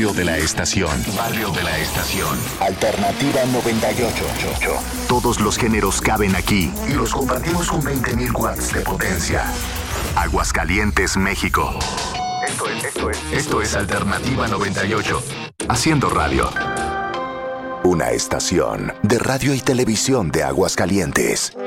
Barrio de la Estación. Barrio de la Estación. Alternativa 98.8. Todos los géneros caben aquí y los compartimos con 20.000 watts de potencia. Aguascalientes, México. Esto es Alternativa 98. Haciendo radio. Una estación de radio y televisión de Aguascalientes.